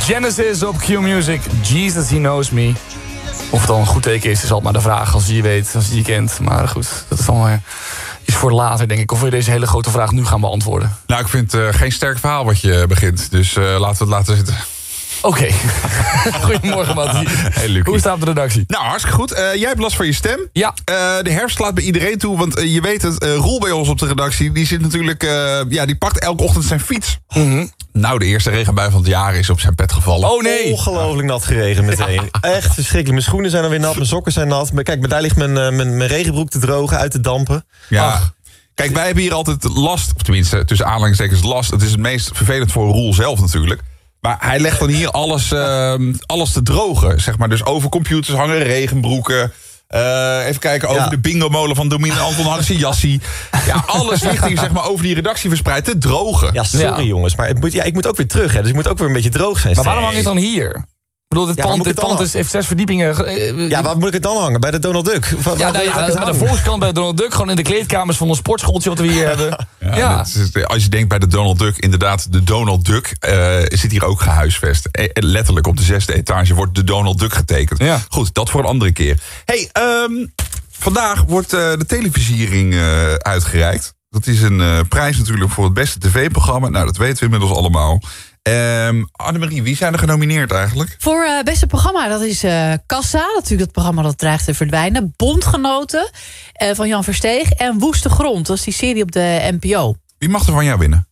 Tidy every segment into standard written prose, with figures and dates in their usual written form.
Genesis op Q-Music. Jesus, He Knows Me. Of het al een goed teken is altijd maar de vraag als je weet, als je kent. Maar goed, dat is dan iets voor later, denk ik. Of wil je deze hele grote vraag nu gaan beantwoorden? Nou, ik vind het geen sterk verhaal wat je begint. Dus laten we het laten zitten. Oké. Goedemorgen, Mattie. Hey, hoe staat de redactie? Nou, hartstikke goed. Jij hebt last van je stem. Ja. De herfst slaat bij iedereen toe. Want je weet het, Roel bij ons op de redactie... die zit natuurlijk, die pakt elke ochtend zijn fiets. Mm-hmm. Nou, de eerste regenbui van het jaar is op zijn pet gevallen. Oh nee! Ongelooflijk nat geregend meteen. Echt verschrikkelijk. Mijn schoenen zijn alweer nat, mijn sokken zijn nat. Maar kijk, daar ligt mijn regenbroek te drogen, uit te dampen. Ja. Ach. Kijk, wij hebben hier altijd last. Of tenminste, tussen aanhalingstekens last. Het is het meest vervelend voor Roel zelf natuurlijk. Maar hij legt dan hier alles te drogen, zeg maar. Dus over computers hangen regenbroeken. Even kijken, over de bingo-molen van Domine Anton hangt zijn jassie. Ja, alles ligt hier zeg maar over die redactie verspreid te drogen. Ja, sorry jongens, maar ik moet ook weer terug. Hè, dus ik moet ook weer een beetje droog zijn. Maar waarom hang je dan hier? Ik bedoel, dit pand heeft 6 verdiepingen. Waar moet ik het dan hangen? Bij de Donald Duck? Bij de volkskant bij de Donald Duck. Gewoon in de kleedkamers van ons sportschooltje wat we hier hebben. Als je denkt bij de Donald Duck, inderdaad, de Donald Duck zit hier ook gehuisvest. Letterlijk op de 6e etage wordt de Donald Duck getekend. Ja. Goed, dat voor een andere keer. Hey, vandaag wordt de televisiering uitgereikt. Dat is een prijs natuurlijk voor het beste tv-programma. Nou, dat weten we inmiddels allemaal. Annemarie, wie zijn er genomineerd eigenlijk? Voor beste programma, dat is Kassa. Natuurlijk het programma dat dreigt te verdwijnen. Bondgenoten van Jan Versteeg. En Woeste Grond, dat is die serie op de NPO. Wie mag er van jou winnen?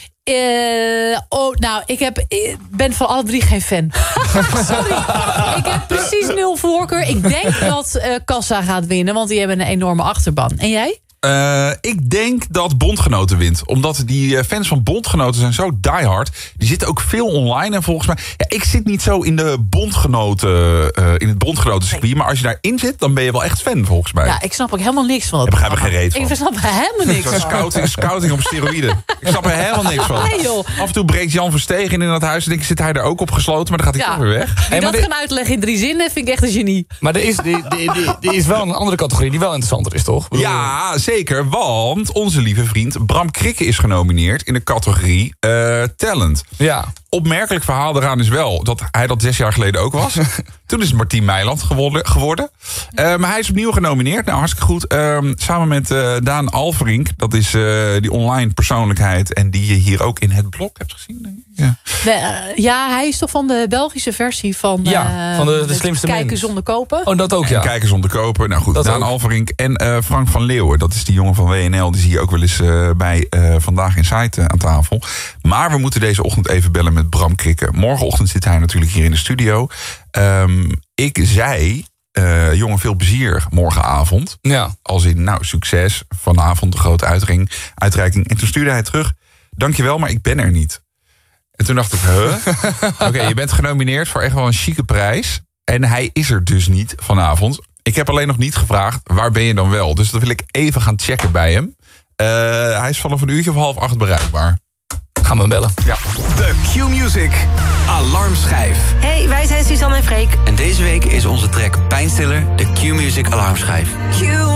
Ik ben van alle 3 geen fan. Sorry, ik heb precies 0 voorkeur. Ik denk dat Kassa gaat winnen, want die hebben een enorme achterban. En jij? Ik denk dat Bondgenoten wint. Omdat die fans van Bondgenoten zijn zo diehard. Die zitten ook veel online. En volgens mij... Ja, ik zit niet zo in de Bondgenoten... in het Bondgenoten-circuit. Maar als je daarin zit, dan ben je wel echt fan, volgens mij. Ja, ik snap ook helemaal niks van. Ik begrijp er geen reet van. Ik snap er helemaal niks van. Scouting op steroïden. Ik snap er helemaal niks van. Nee, joh. Af en toe breekt Jan Versteeg in dat huis. En denk ik, zit hij er ook opgesloten? Maar dan gaat hij toch weer weg. Die dat gaan uitleggen in 3 zinnen, vind ik echt een genie. Maar er is wel een andere categorie die wel interessanter is, toch? Ja, zeker, want onze lieve vriend Bram Krikke is genomineerd in de categorie Talent. Ja. Opmerkelijk verhaal eraan is wel dat hij dat 6 jaar geleden ook was. Toen is het Martien Meiland geworden. Maar hij is opnieuw genomineerd. Nou, hartstikke goed. Samen met Daan Alverink. Dat is die online persoonlijkheid. En die je hier ook in het blog hebt gezien, denk ik. Ja, hij is toch van de Belgische versie van... van de slimste Kijken mens. zonder kopen. Oh, dat ook, ja. Kijken zonder kopen. Nou goed, dat Daan ook. Alverink en Frank van Leeuwen. Dat is die jongen van WNL. Die zie je ook wel eens bij Vandaag Inside aan tafel. Maar we moeten deze ochtend even bellen met Bram Krikke. Morgenochtend zit hij natuurlijk hier in de studio. Ik zei... jongen, veel plezier morgenavond. Ja. Als in, nou, succes. Vanavond de grote uitreiking. En toen stuurde hij terug. Dankjewel, maar ik ben er niet. En toen dacht ik, Oké, je bent genomineerd voor echt wel een chique prijs. En hij is er dus niet vanavond. Ik heb alleen nog niet gevraagd, waar ben je dan wel? Dus dat wil ik even gaan checken bij hem. Hij is vanaf 7:30 bereikbaar. Gaan we hem bellen. Ja. De Q-Music Alarmschijf. Hey, wij zijn Suzanne en Freek. En deze week is onze track Pijnstiller de Q-Music Alarmschijf. Q